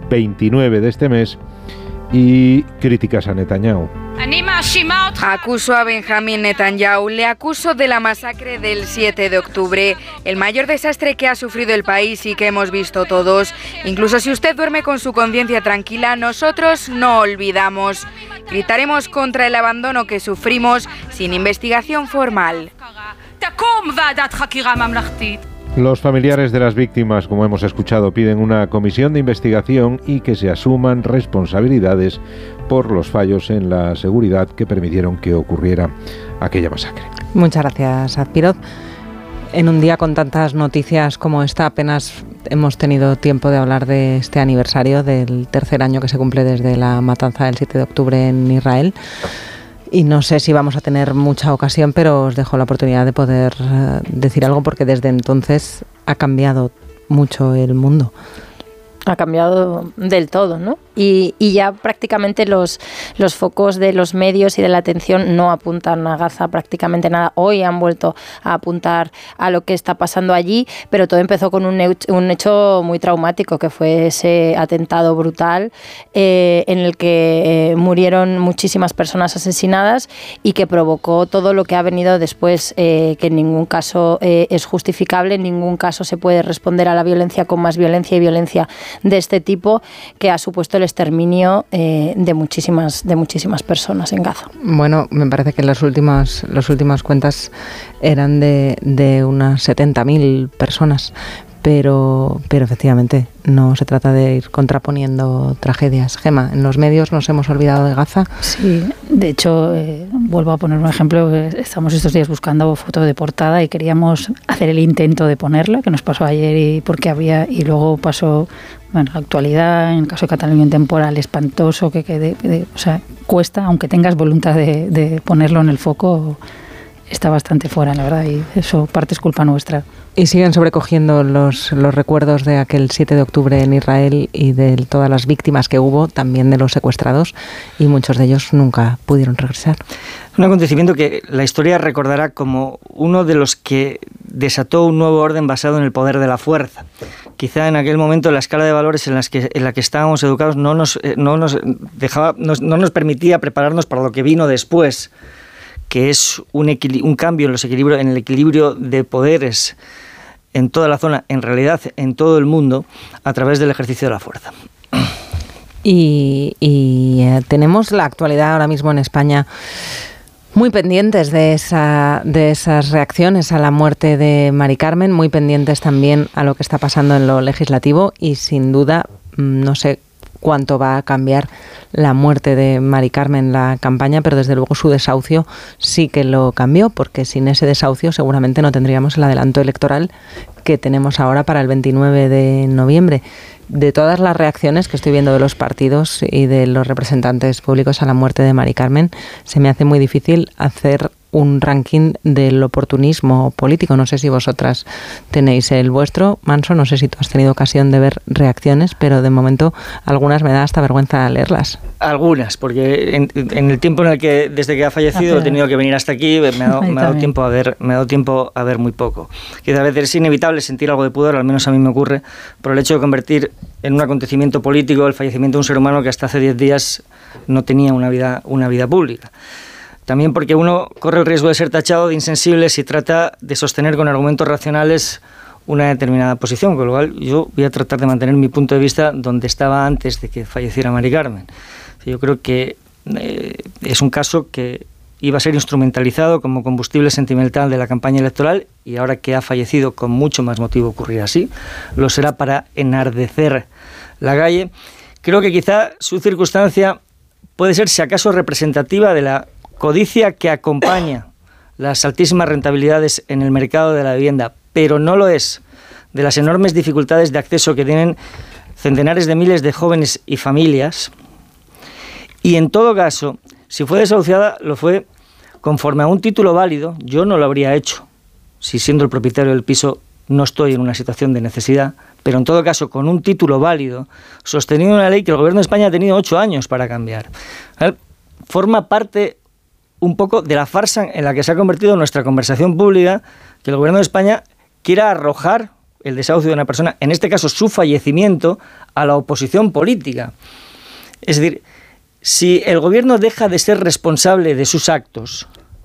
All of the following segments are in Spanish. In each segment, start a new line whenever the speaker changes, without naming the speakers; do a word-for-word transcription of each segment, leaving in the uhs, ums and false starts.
veintinueve de este mes y críticas a Netanyahu.
Acuso a Benjamín Netanyahu, le acuso de la masacre del siete de octubre, el mayor desastre que ha sufrido el país y que hemos visto todos. Incluso si usted duerme con su conciencia tranquila, nosotros no olvidamos. Gritaremos contra el abandono que sufrimos sin investigación formal.
Los familiares de las víctimas, como hemos escuchado, piden una comisión de investigación y que se asuman responsabilidades por los fallos en la seguridad que permitieron que ocurriera aquella masacre.
Muchas gracias, Azpiroz. En un día con tantas noticias como esta, apenas hemos tenido tiempo de hablar de este aniversario del tercer año que se cumple desde la matanza del siete de octubre en Israel. Y no sé si vamos a tener mucha ocasión, pero os dejo la oportunidad de poder uh, decir algo, porque desde entonces ha cambiado mucho el mundo.
Ha cambiado del todo, ¿no? Y, y ya prácticamente los, los focos de los medios y de la atención no apuntan a Gaza prácticamente nada. Hoy han vuelto a apuntar a lo que está pasando allí, pero todo empezó con un, un hecho muy traumático, que fue ese atentado brutal eh, en el que eh, murieron muchísimas personas asesinadas y que provocó todo lo que ha venido después, eh, que en ningún caso eh, es justificable, en ningún caso se puede responder a la violencia con más violencia y violencia de este tipo, que ha supuesto el exterminio eh, de muchísimas de muchísimas personas en Gaza.
Bueno, me parece que las últimas las últimas cuentas eran de, de unas setenta mil personas, pero pero efectivamente no se trata de ir contraponiendo tragedias. Gema, en los medios nos hemos olvidado de Gaza.
Sí, de hecho, eh, vuelvo a poner un ejemplo. Estamos estos días buscando foto de portada y queríamos hacer el intento de ponerla, que nos pasó ayer y porque había y luego pasó. Bueno, la actualidad, en el caso de Cataluña, un temporal espantoso que, que de, de, o sea, cuesta, aunque tengas voluntad de, de ponerlo en el foco, está bastante fuera, la verdad, y eso parte es culpa nuestra.
Y siguen sobrecogiendo los, los recuerdos de aquel siete de octubre en Israel y de todas las víctimas que hubo, también de los secuestrados, y muchos de ellos nunca pudieron regresar.
Un acontecimiento que la historia recordará como uno de los que desató un nuevo orden basado en el poder de la fuerza. Quizá en aquel momento la escala de valores en, las que, en la que estábamos educados no nos, no nos dejaba, nos, no nos permitía prepararnos para lo que vino después, que es un, equil- un cambio en, los equilibrio, en el equilibrio de poderes en toda la zona, en realidad en todo el mundo, a través del ejercicio de la fuerza.
Y, y eh, tenemos la actualidad ahora mismo en España muy pendientes de esa de esas reacciones a la muerte de Mari Carmen, muy pendientes también a lo que está pasando en lo legislativo, y sin duda no sé cuánto va a cambiar la muerte de Mari Carmen la campaña, pero desde luego su desahucio sí que lo cambió, porque sin ese desahucio seguramente no tendríamos el adelanto electoral que tenemos ahora para el veintinueve de noviembre. De todas las reacciones que estoy viendo de los partidos y de los representantes públicos a la muerte de Mari Carmen, se me hace muy difícil hacer un ranking del oportunismo político. No sé si vosotras tenéis el vuestro. Manso, no sé si tú has tenido ocasión de ver reacciones, pero de momento algunas me da hasta vergüenza leerlas.
Algunas, porque en, en el tiempo en el que, desde que ha fallecido, he tenido que venir hasta aquí, me ha dado, me ha dado tiempo a ver, me ha dado tiempo a ver muy poco. Quizá a veces es inevitable sentir algo de pudor, al menos a mí me ocurre, por el hecho de convertir en un acontecimiento político el fallecimiento de un ser humano que hasta hace diez días no tenía una vida, una vida pública. También porque uno corre el riesgo de ser tachado de insensible si trata de sostener con argumentos racionales una determinada posición, con lo cual yo voy a tratar de mantener mi punto de vista donde estaba antes de que falleciera Mari Carmen. Yo creo que eh, es un caso que iba a ser instrumentalizado como combustible sentimental de la campaña electoral, y ahora que ha fallecido, con mucho más motivo ocurrir así, lo será para enardecer la calle. Creo que quizá su circunstancia puede ser, si acaso, representativa de la codicia que acompaña las altísimas rentabilidades en el mercado de la vivienda, pero no lo es de las enormes dificultades de acceso que tienen centenares de miles de jóvenes y familias. Y en todo caso, si fue desahuciada, lo fue conforme a un título válido. Yo no lo habría hecho si, siendo el propietario del piso, no estoy en una situación de necesidad, pero en todo caso con un título válido, sosteniendo una ley que el Gobierno de España ha tenido ocho años para cambiar. ¿Vale? Forma parte un poco de la farsa en la que se ha convertido nuestra conversación pública, que el Gobierno de España quiera arrojar el desahucio de una persona, en este caso su fallecimiento, a la oposición política. Es decir, si el gobierno deja de ser responsable de sus actos,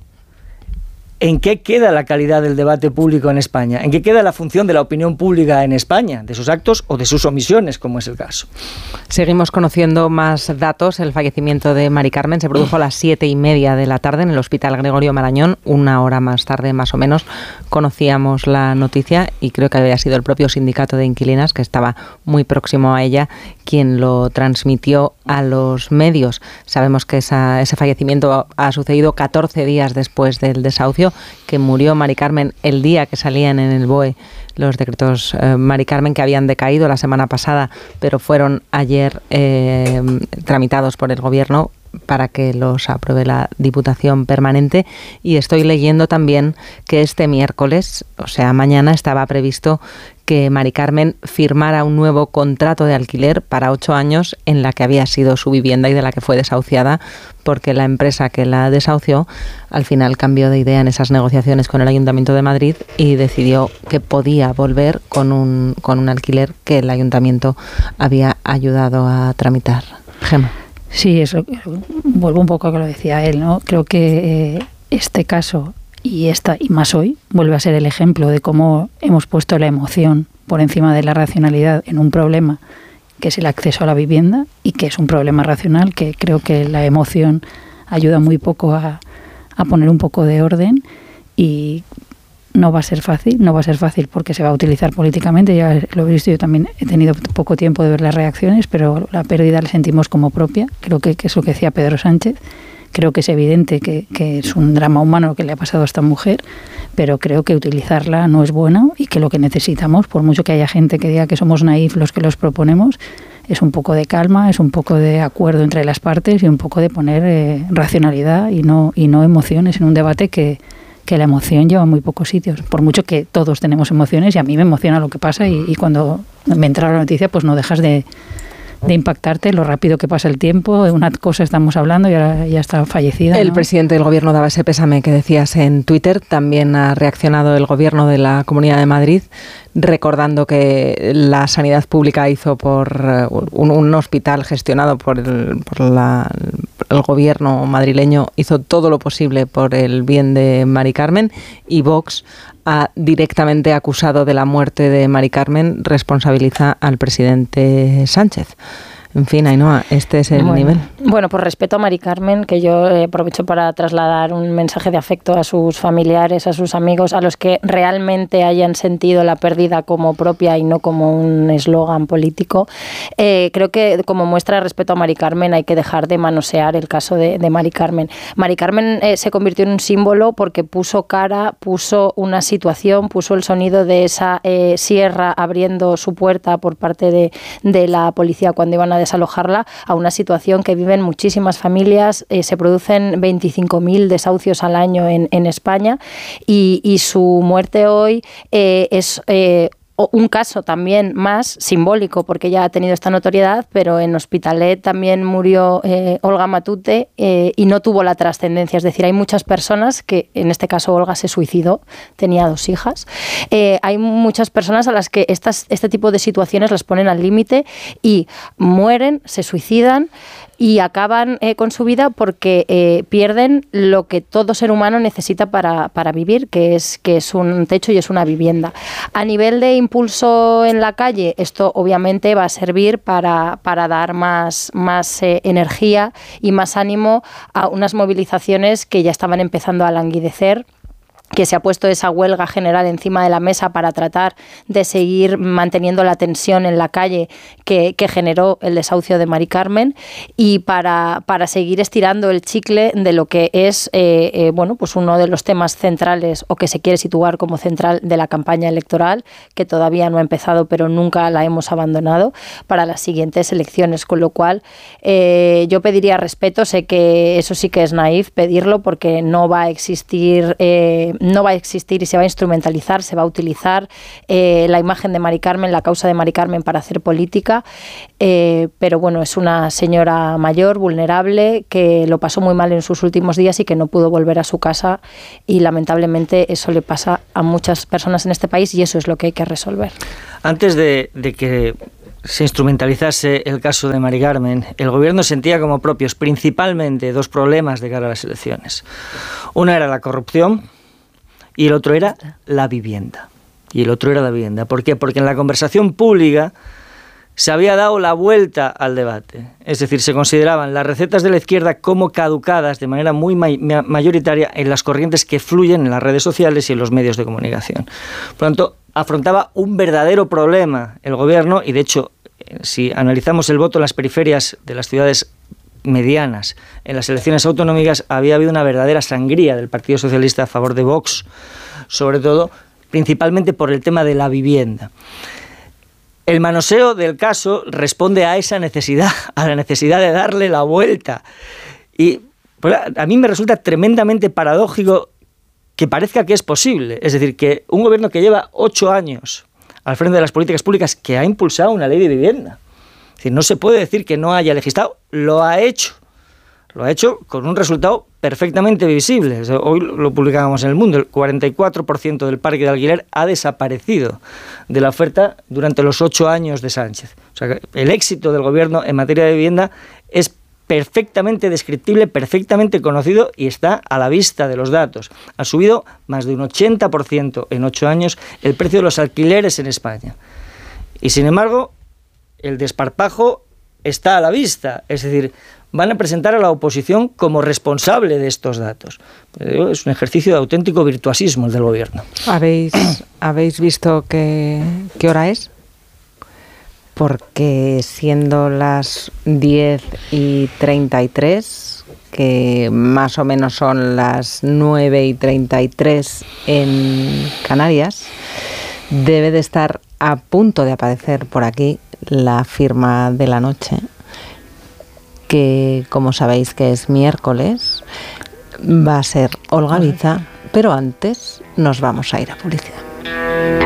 ¿en qué queda la calidad del debate público en España? ¿En qué queda la función de la opinión pública en España? ¿De sus actos o de sus omisiones, como es el caso?
Seguimos conociendo más datos. El fallecimiento de Mari Carmen se produjo a las siete y media de la tarde en el Hospital Gregorio Marañón. Una hora más tarde, más o menos, conocíamos la noticia y creo que había sido el propio sindicato de inquilinas, que estaba muy próximo a ella, quien lo transmitió a los medios. Sabemos que esa, ese fallecimiento ha sucedido catorce días después del desahucio, que murió Mari Carmen el día que salían en el B O E los decretos eh, Mari Carmen, que habían decaído la semana pasada, pero fueron ayer eh, tramitados por el Gobierno para que los apruebe la Diputación Permanente. Y estoy leyendo también que este miércoles, o sea, mañana, estaba previsto que Mari Carmen firmara un nuevo contrato de alquiler para ocho años en la que había sido su vivienda y de la que fue desahuciada, porque la empresa que la desahució al final cambió de idea en esas negociaciones con el Ayuntamiento de Madrid y decidió que podía volver con un, con un alquiler que el Ayuntamiento había ayudado a tramitar. Gemma.
Sí, eso, vuelvo un poco a lo que lo decía él, ¿no? Creo que eh, este caso y esta y más hoy vuelve a ser el ejemplo de cómo hemos puesto la emoción por encima de la racionalidad en un problema que es el acceso a la vivienda y que es un problema racional, que creo que la emoción ayuda muy poco a, a poner un poco de orden, y no va a ser fácil, no va a ser fácil porque se va a utilizar políticamente. Ya lo he visto, yo también he tenido poco tiempo de ver las reacciones, pero la pérdida la sentimos como propia. Creo que, que es lo que decía Pedro Sánchez. Creo que es evidente que, que es un drama humano lo que le ha pasado a esta mujer, pero creo que utilizarla no es bueno y que lo que necesitamos, por mucho que haya gente que diga que somos naif los que los proponemos, es un poco de calma, es un poco de acuerdo entre las partes y un poco de poner eh, racionalidad y no, y no emociones en un debate que, que la emoción lleva a muy pocos sitios. Por mucho que todos tenemos emociones, y a mí me emociona lo que pasa, y, y cuando me entra la noticia pues no dejas de... de impactarte lo rápido que pasa el tiempo. De una cosa estamos hablando y ahora ya está fallecida,
El
¿no?
presidente del Gobierno daba ese pésame que decías en Twitter. También ha reaccionado el Gobierno de la Comunidad de Madrid, recordando que la sanidad pública hizo por un, un hospital gestionado por, el, por la, el Gobierno madrileño, hizo todo lo posible por el bien de Mari Carmen, y Vox ha directamente acusado de la muerte de Mari Carmen, responsabiliza al presidente Sánchez. En fin, Ainhoa, este es el
bueno,
nivel.
Bueno, por respeto a Mari Carmen, que yo eh, aprovecho para trasladar un mensaje de afecto a sus familiares, a sus amigos, a los que realmente hayan sentido la pérdida como propia y no como un eslogan político. Eh, creo que como muestra de respeto a Mari Carmen hay que dejar de manosear el caso de, de Mari Carmen. Mari Carmen eh, se convirtió en un símbolo porque puso cara, puso una situación, puso el sonido de esa eh, sierra abriendo su puerta por parte de, de la policía cuando iban a desalojarla, a una situación que viven muchísimas familias. Eh, se producen veinticinco mil desahucios al año en, en España, y, y su muerte hoy eh, es eh, un caso también más simbólico, porque ya ha tenido esta notoriedad, pero en Hospitalet también murió eh, Olga Matute eh, y no tuvo la trascendencia. Es decir, hay muchas personas que, en este caso Olga se suicidó, tenía dos hijas. Eh, hay muchas personas a las que estas, este tipo de situaciones las ponen al límite y mueren, se suicidan y acaban eh, con su vida porque eh, pierden lo que todo ser humano necesita para, para vivir, que es, que es un techo y es una vivienda. A nivel de impulso en la calle, esto obviamente va a servir para, para dar más, más eh, energía y más ánimo a unas movilizaciones que ya estaban empezando a languidecer, que se ha puesto esa huelga general encima de la mesa para tratar de seguir manteniendo la tensión en la calle que, que generó el desahucio de Mari Carmen, y para, para seguir estirando el chicle de lo que es eh, eh, bueno, pues uno de los temas centrales, o que se quiere situar como central, de la campaña electoral, que todavía no ha empezado pero nunca la hemos abandonado, para las siguientes elecciones. Con lo cual eh, yo pediría respeto. Sé que eso sí que es naif pedirlo, porque no va a existir eh, no va a existir y se va a instrumentalizar, se va a utilizar eh, la imagen de Mari Carmen, la causa de Mari Carmen para hacer política, eh, pero bueno, es una señora mayor, vulnerable, que lo pasó muy mal en sus últimos días y que no pudo volver a su casa, y lamentablemente eso le pasa a muchas personas en este país y eso es lo que hay que resolver.
Antes de, de que se instrumentalizase el caso de Mari Carmen, el gobierno sentía como propios principalmente dos problemas de cara a las elecciones. Una era la corrupción y el otro era la vivienda. Y el otro era la vivienda. ¿Por qué? Porque en la conversación pública se había dado la vuelta al debate. Es decir, se consideraban las recetas de la izquierda como caducadas de manera muy ma- mayoritaria en las corrientes que fluyen en las redes sociales y en los medios de comunicación. Por lo tanto, afrontaba un verdadero problema el gobierno y, de hecho, si analizamos el voto en las periferias de las ciudades medianas en las elecciones autonómicas, había habido una verdadera sangría del Partido Socialista a favor de Vox, sobre todo, principalmente por el tema de la vivienda. El manoseo del caso responde a esa necesidad, a la necesidad de darle la vuelta. Y pues, a mí me resulta tremendamente paradójico que parezca que es posible. Es decir, que un gobierno que lleva ocho años al frente de las políticas públicas, que ha impulsado una ley de vivienda. Es decir, no se puede decir que no haya legislado, lo ha hecho. Lo ha hecho con un resultado perfectamente visible. Hoy lo publicábamos en El Mundo, el cuarenta y cuatro por ciento del parque de alquiler ha desaparecido de la oferta durante los ocho años de Sánchez. O sea, el éxito del gobierno en materia de vivienda es perfectamente descriptible, perfectamente conocido y está a la vista de los datos. Ha subido más de un ochenta por ciento en ocho años el precio de los alquileres en España. Y sin embargo, el desparpajo está a la vista. Es decir, van a presentar a la oposición como responsable de estos datos. Es un ejercicio de auténtico virtuosismo el del gobierno.
¿Habéis, ¿habéis visto qué, qué hora es? Porque siendo las diez y treinta y tres, que más o menos son las nueve y treinta y tres en Canarias, debe de estar a punto de aparecer por aquí la firma de la noche, que como sabéis que es miércoles, va a ser Olga Liza, pero antes nos vamos a ir a publicidad.